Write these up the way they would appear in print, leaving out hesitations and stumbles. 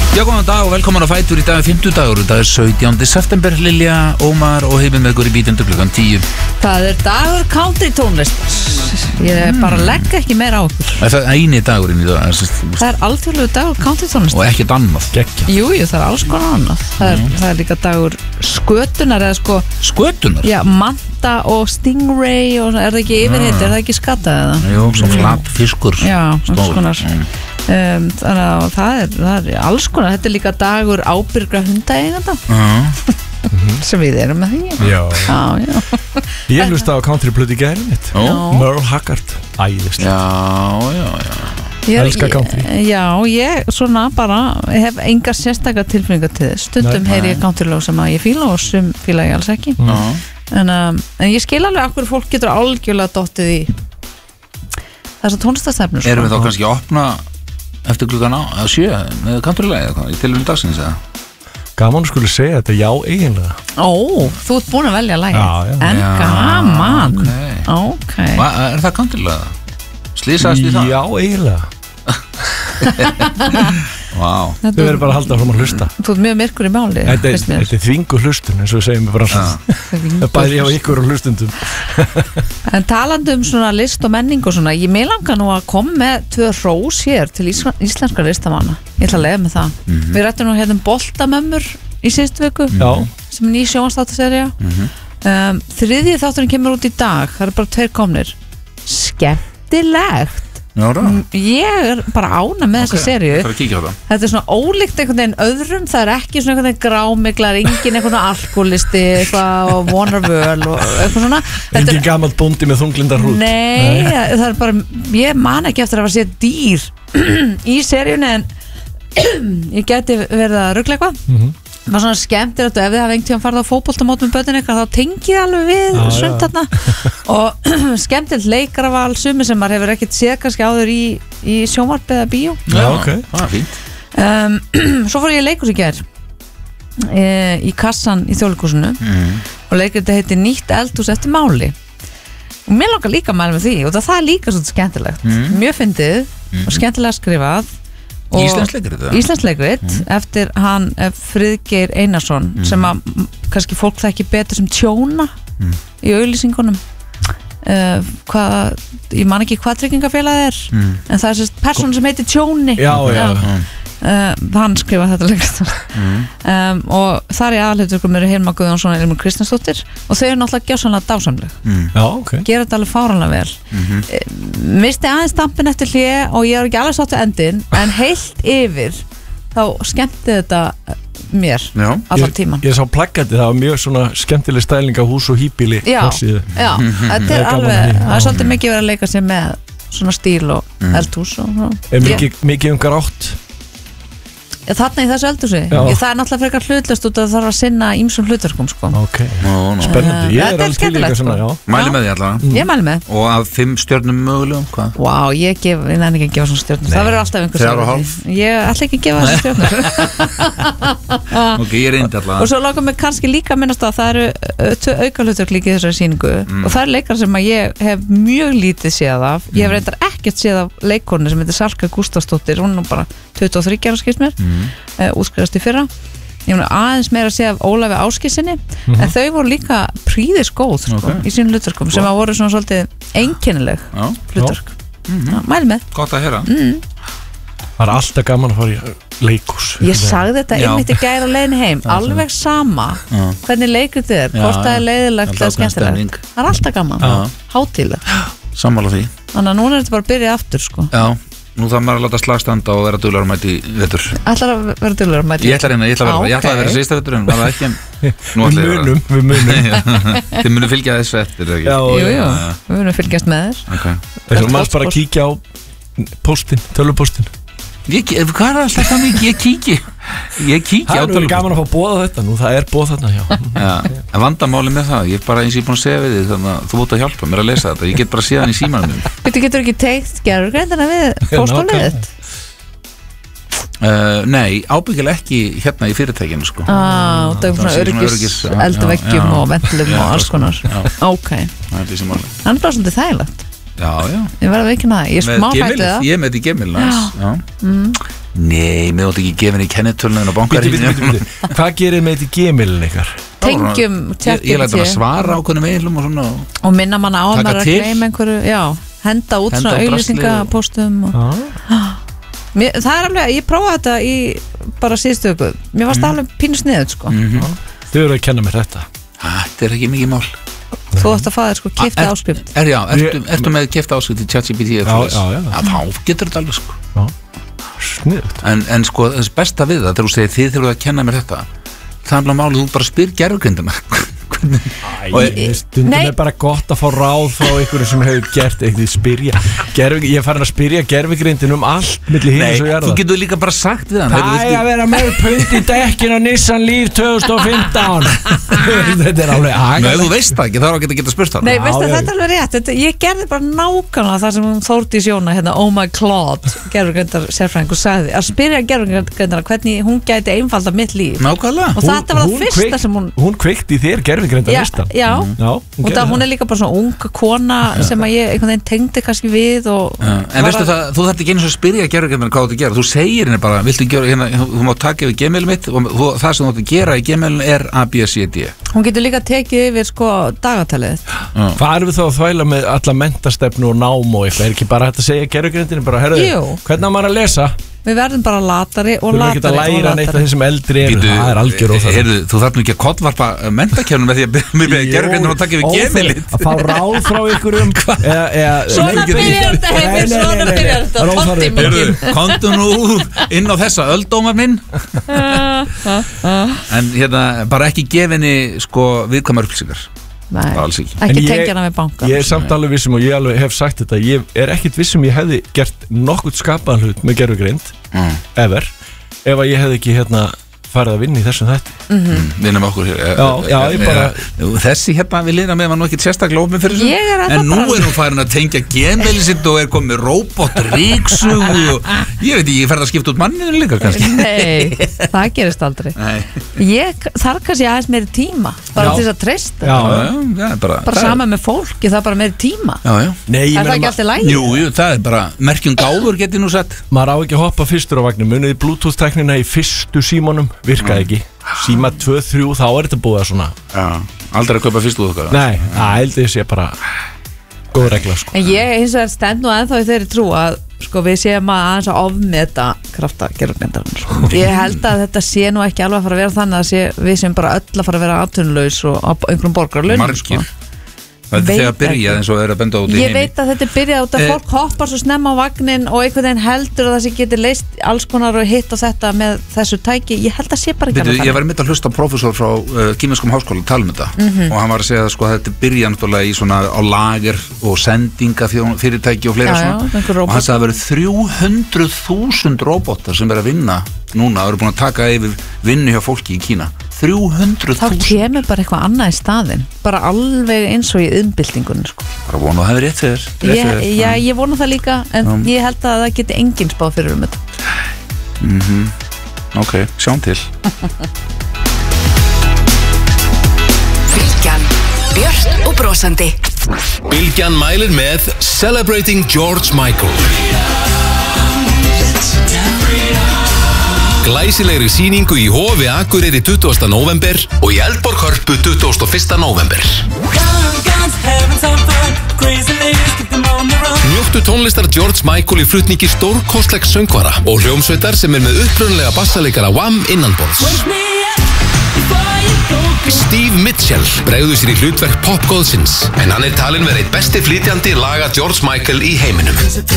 Já, góðan dag og velkomin að Fætur í dag 50 dagur. Það 17. september, Lilja, Ómar og Heimir með ykkur í bítjandi klukkan 10. Það dagur country tónlistar. Ég bara legg ekki meira á okkur. Það eini dagurinn í dag. Það alþjóðlegur dagur country tónlistar. Og ekkert annað. Jú, það alls konar annað. Það líka dagur skötunar eða sko. Skötunar? Já, manta og stingray og það ekki yfirheit, það ekki skattað eða? Jú, svo flatt fiskur. Já, alls konar. Þannig að það alls konar. Þetta líka dagur ábyrgra hundaeiganda sem við erum með því. Já. Ég hlusta á country plötu í gærið mitt. Merle Haggard. Æðist. Já. Elskar country. Já, ég svona bara hef enga sérstakar tilfinningar til þess. Stundum heyri ég countrylög sem að ég fíla og sem fíla ég alls ekki. En ég skil alveg af hverju fólk getur algjörlega dottið í þessa tónlistarstefnu. Erum við þá kannski að opna eftir klukkan á 7 með countrylægi eða hvað, í tilvíðum dagsins eða? Gaman skulle segja þetta, já, eiginlega. Þú ert búin að velja lagi. Já. En gaman. Ok. Er það countrylægi? Slísast í það? Já, eiginlega. Vá. Þau verður bara að halda fram að hlusta. Þú ert mjög myrkur í máli. Þetta er þvingu hlustun eins og við segjum við bara. Það er bæði á ykkur og hlustundum. En talandi svona list og menning og svona, ég langar nú að koma með 2 hrós hér til íslenska listamanna. Ég ætla að leiða með það. Við rættum nú hérna Boltamömmur í síðustu viku sem er ný sjónvarpsþáttasería. Þriðji þátturinn kemur út í dag. Það eru bara 2 komnir. Skemmtilegt. Ég bara ána með þessa seríu. Þetta er svona ólíkt einhvern veginn öðrum. Það er ekki svona einhvern veginn grámiglar, engin einhvern alkoholisti eitthvað vonarvöl og eitthvað svona. Engin gamall bóndi með þunglindar hrút. Nei, það er bara, ég man ekki eftir að vera að sé dýr í seríunni en ég geti verið að rugla eitthvað. Það var svona skemmtilegt og ef þið hafa einhvern tíðan farið á fótboltamót með börnin eitthvað þá tengið alveg við sumt þarna og skemmtilegt leikaraval sumi sem maður hefur ekkert séð kannski áður í sjónvarpi eða bíó. Já, ok. Það er fínt. Svo fór ég í leikhús í gær í kassan í Þjóðleikhúsinu og leikurinn heitir Nýtt eldhús eftir máli og mér langar líka að mæla með því og það er líka svolítið skemmtilegt. Mjög fyndið og skemmtilega skrifað. Íslensk leikrit eftir hann Friðgeir Einarsson sem að kannski fólk þekki betur sem Tjóna í auglýsingunum ég man ekki hvað tryggingafélag er en það er sérst persóna sem heitir Tjóni hann skrifaði þetta leikrit og þar í aðalhlutverkum eru Hilma Guðjónsson og Ilmur Kristjánsdóttir og þau eru náttúrulega gjörsamlega dásamleg gera þetta alveg fáránlega vel misti aðeins stampin eftir hlé og ég er ekki alveg sátt við endin en heilt yfir þá skemmti þetta mér allar tíman. Ég sá plaggati, það var mjög svona skemmtileg stæling á hús og hýbíli. Já, þetta er alveg það er svolítið mikið verið að leika sér með svona stíl og eldhús mikið grátt. Þarna í þessu eldhúsi það er náttúrulega frekar hlutlaust út að það þarf að sinna ýmsum hlutverkum sko. Spennandi, ég er alveg til líka svona Mæli með því allavega. Ég mæli með og af 5 stjörnum mögulegum hvað? Vá, ég nenni ekki að gefa svona stjörnum. Það verður alltaf einhver 3,5. Ég ætla ekki að gefa þessu stjörnum. Ok, ég reyndi allavega. Og svo langar mig kannski líka að minnast að það eru 2 aukahlutverk líka í þessari sýningu og það er leikar sem að ég hef mjög lítið séð af. Ég hef reyndar ekkert séð af leikkonu sem heitir Salka Gústafsdóttir, hún er bara 23 ára skilst mér. Útskrifast í fyrra. Ég var aðeins meira að segja af Ólafi Ásgeirssyni en þau voru líka prýðisgóð í sínum hlutverkum sem að voru svona svolítið einkennileg hlutverk. Mæli með. Gott að heyra. Það er alltaf gaman að fara í leikhús. Ég sagði þetta einmitt í gær á leiðinni heim alveg sama hvernig leikur þið hvort það er leiðilegt eða skemmtilegt. Það er alltaf gaman. Hátíðlegt. Sammála því. Þannig að núna er þetta bara að byrja aftur sko. Já. Nú þarf maður að láta slagstanda og vera duglegur að mæti vetur. Ætlar að vera duglegur að mæti? Ég ætla að vera sísta vetur en það var ekki Við munum Þið munum fylgja þessu eftir Jú, við munum fylgjast með þér. Þessum maður bara að kíkja á tölvupóstin. Hvað er alltaf það mikið? Ég kíkja á tölvupóstin. Það er gaman að fá bóða þetta nú, það er bóð þarna En vandamáli með það, ég bara eins og ég er búin að segja við þig þannig að þú búið að hjálpa mér að lesa þetta. Ég get bara síðan í símanum minn. Þú getur ekki teikt gerðurgreindina við póstólið þitt? Nei, ábyggilega ekki hérna í fyrirtækinu sko. Það er svona öryggis eldveggjum og vendlum og alls konar. Ok. Það er því sem máli. Það er bara svolítið þægilegt. Já. Ég verði að veikina það. Ég er smá hættið það. Ég er með þetta í gemil Nei, mér átti ekki gefin í kennitölun á bankaríkinu. Hvað gerir með þetta í Gmailin ykkar? Tengjum Ég læt bara svara ákveðnum mailum og svona. Og minna manna á maður að gleyma einhverju. Já, henda út svona auglýsingapóstum. Það alveg, ég prófaði þetta í bara síðustu viku. Mér varst alveg pínu sniðut sko. Þau eru að kenna mér þetta. Þetta ekki mikið mál. Þú ætti að fá þér sko keypta áskrift. Ertu með keypta áskrift í ChatGPT? Já. Þá getur þetta alveg sko. Sniðut. En sko, þess besta við það, þegar þú segir þið þurfum að kenna mér þetta, það er bara málið, þú bara spyr gerfugrindina. Stundum er bara gott að fá ráð frá einhverju sem hefur gert eitthvað spyrja. Ég er farin að spyrja gerfugrindin allt milli hins og jarðar. Þú getur líka bara sagt við hann. Það er að vera með pund í dekkin á Nissan Leaf 2015. Þetta er alveg agalegt. Nei, þú veist það ekki, þá er að geta spurt það. Nei, veistu að þetta er alveg rétt. Ég gerði bara nákvæmlega það sem hún Þórdís Jóna hérna, oh my Claude, gerfugrindar sérfræðingur sagði, að spyrja gerfugrindina hvernig hún gæti einfalda mitt líf. Nákvæmlega. Og þetta var það fyrsta sem hún kveikti þér gerfugrindar listan. Já, og það hún er líka bara svona ung kona sem að ég einhvern veginn tengdi kannski við En veistu það, þú þarft ekki einu svo að spyrja gerfugrindina hvað þú átt að gera. Þú segir henni bara, viltu gera hérna, þú má taka yfir Gmailið mitt og það sem þú átt að gera í Gmailinu er A, B, C, D. Hún getur líka tekið yfir sko dagatalið. Hvað erum við þá að þvæla með alla menntastefnu og nám og eitthvað? Er ekki bara hægt að segja gerfugrindinni bara, herðu, hvernig á maður að lesa? Við verðum bara latari og latari. Við verðum ekki að læra neitt af þeim sem eldri eru. Það er algjör óþarfi. Þú þarf nú ekki að kollvarpa mentakjörnum með því að mér gerfugrindina að taka yfir Gmailið. Að fá ráð frá ykkurum. Svona byrjar þetta, Heimir, svona byrjar þetta. Komdu nú inn á þessa öldómar minn. En hérna, bara ekki gefinni sko viðkvæmar upplýsingar. Nei, ekki tengja hana við banka. Ég er samt alveg vissum og ég alveg hef sagt þetta, ég er ekkit vissum ég hefði gert nokkuð skapaðan hlut með gerfugrind ever, ef að ég hefði ekki hérna farið að vinna í þessum þetta. Vinna með okkur hér. Já, ég bara þessi hérna við liðna með var nú ekki sérstaklega ofin fyrir þessu, en nú er hún farin að tengja Gmailið sitt og er komið robot ríksugu og ég veit ekki, ég ferð að skipta út manninu líka kannski. Nei, það gerist aldrei. Ég þarf kannski aðeins meiri tíma bara til þess að treysta. Bara sama með fólki, það er bara meiri tíma. Er það ekki alltaf lægi? Jú, það er bara merkjum gáfur getið nú sett. Maður á ekki að hoppa fyrstur á vagnum, munið í Bluetooth-tæknina í fyrstu símanum virkaði ekki. Síma 2-3 þá er þetta búið að svona aldrei að kaupa fyrst út okkar. Nei, það held ég sé bara góð regla sko. En ég hins vegar stend nú ennþá í þeirri trú að sko við séum að aðeins að ofmeta krafta gerfugrindar. Ég held að þetta sé nú ekki alveg að fara að vera þannig að við séum bara öll að fara að vera atvinnulaus og á einhverjum borgarlaunum sko. Þetta er þegar byrjað eins og er að benda út í heimi. Ég veit að þetta er byrjað út að fólk hoppar svo snemma á vagnin og einhvern veginn heldur að það sé getur leist alls konar og hitt og þetta með þessu tæki. Ég held að sé bara ekki alveg þannig. Ég var mitt að hlusta á prófessor frá kínverskum háskóla tala um þetta og hann var að segja sko, að þetta er byrjað náttúrulega í svona á lager og sendinga fyrirtæki og fleira svona og hann sagði að það verið 300.000 robotar sem er að vinna núna og eru búin að taka yfir vinnu hjá fólki í Kína. 300.000. Þá kemur bara eitthvað annað í staðinn, bara alveg eins og í umbyltingunni sko. Bara vona að það er rétt fyrir. Já, ég vona það líka en ég held að það geti enginn spáð fyrir þetta. Ok, sjáum til. Bylgjan, björt og brosandi. Bylgjan mælir með Celebrating George Michael. Glæsilegri sýningu í Hofi Akureyri 20. november og í Eldborg Hörpu 21. november. Njóttu tónlistar George Michael í flutningi stórkostlegs söngvara og hljómsveitar sem er með upprunalega bassaleikara Wham innanborðs. Steve Mitchell bregður sér í hlutverk popgóðsins en hann er talinn vera einn besti flytjandi laga George Michael í heiminum.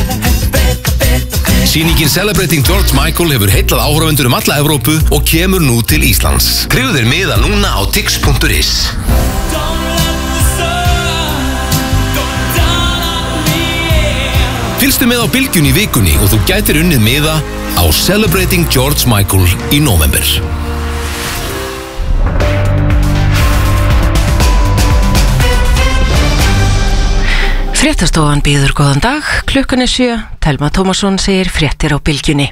Sýningin Celebrating George Michael hefur heitlað áhorfendur alla Evrópu og kemur nú til Íslands. Skrifðu þér miða núna á tix.is. Fylgstu með á Bylgjunni í vikunni og þú gætir unnið miða á Celebrating George Michael í november. Fréttastofan býður góðan dag, klukkan er 7, Telma Tómasson segir fréttir á Bylgjunni.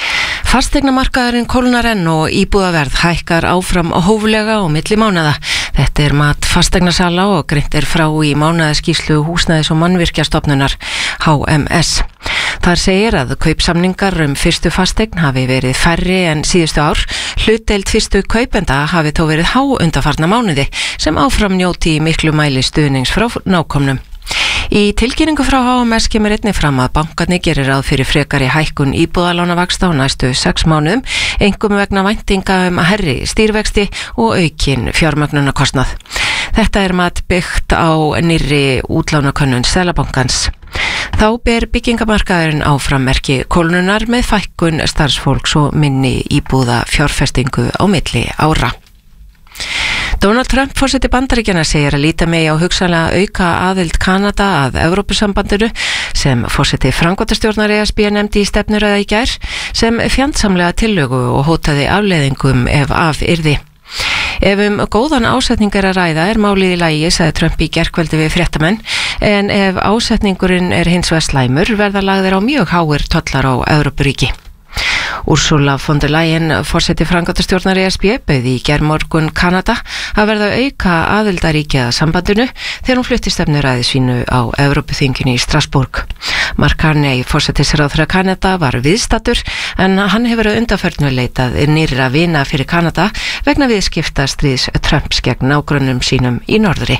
Fasteignamarkaðurinn kólnar enn og íbúðaverð hækkar áfram hóflega á milli mánaða. Þetta mat fasteignasala og greint frá í mánaðarskýrslu Húsnæðis- og mannvirkjastofnunar HMS. Þar segir að kaupsamningar fyrstu fasteign hafi verið færri en síðustu ár. Hlutdeild fyrstu kaupenda hafi þó verið há undanfarna mánuði sem áfram njóti í miklu mæli stuðnings frá nákomnum. Í tilkynningu frá HMS kemur einnig fram að bankarnir gerir ráð fyrir frekari hækkun íbúðalánavæksta á næstu 6 mánuðum, einkum vegna væntinga herri stýrivexti og aukin fjármögnunarkostnað. Þetta mat byggt á nýrri útlánakönnun Seðlabankans. Þá ber byggingamarkaðurinn áfram merki kólnunar með fækkun starfsfólks og minni íbúða fjárfestingu á milli ára. Donald Trump forseti Bandaríkjanna segir að líta megi á hugsanlega auka aðild Kanada að Evrópusambandinu sem forseti framkvæmdastjórnar ESB nefndi í stefnuræðu í gær sem fjandsamlega tillögu og hótaði afleiðingum ef af yrði. Ef góðan ásetning að ræða málið í lagi, sagði Trump í gærkvöldi við fréttamenn, en ef ásetningurinn hins vegar slæmur verða lagðir á mjög háir tollar á Evrópuríki. Ursula von der Leyen, forseti framkvæmdastjórnar ESB, bauð í gærmorgun Kanada að verða auka aðildaríki að sambandinu þegar hún flutti stefnuræði sínu á Evrópuþinginu í Strasbourg. Mark Carney, forsætisráðherra Kanada, var viðstaddur en hann hefur undanfarið leitað nýrra vina fyrir Kanada vegna viðskiptastríðs Trumps gegn nágrönnum sínum í norðri.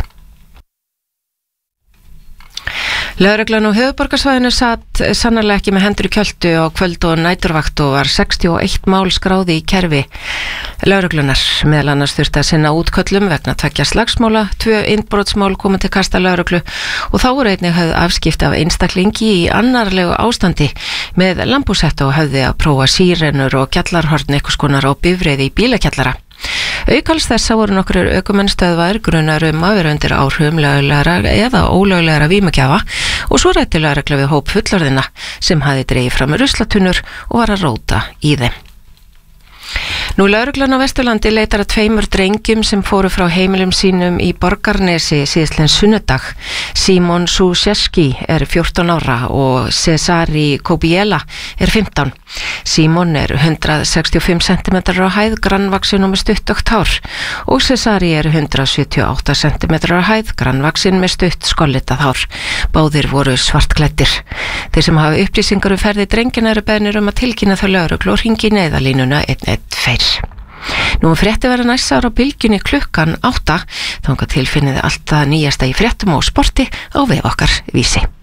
Lögreglan á höfuðborgarsvæðinu satt sannarlega ekki með hendur í kjöltu á kvöld og næturvakt og var 61 mál skráði í kerfi lögreglunar. Meðal annars þurfti að sinna útköllum vegna 2 slagsmála, 2 innbrotsmál komu til kasta lögreglu og þá voru einnig höfð afskipti af einstaklingi í annarlegu ástandi með lambúsettu og höfði að prófa sírenur og gjallarhorn einhvers konar á bifreiði í bílakjallara. Aukals þessa voru nokkur ökumenn stöðvaðir grunar að vera undir áhrifum löglegra eða ólöglegra vímugjafa og svo ræddi lögregla við hóp fullorðina sem hafði dregið fram ruslatunnur og var að róta í þeim. Nú lögreglan á Vesturlandi leitar að 2 drengjum sem fóru frá heimilum sínum í Borgarnesi síðastliðinn sunnudag. Simon Suseski 14 ára og Cesari Kobiela 15. Simon 165 cm á hæð, grannvaxinn og með stuttugt hár og Cesari 178 cm á hæð, grannvaxinn með stutt skollitað hár. Báðir voru svartklæddir. Þeir sem hafa upplýsingar ferði drengina eru beðnir að tilkynna þau lögreglu og hringi í neyðarlínuna 112. Nú frétti verða næsta ára á bylgjunni klukkan 8. Þangað til finnið allt það nýjasta í fréttum og sporti á vef okkar Vísi.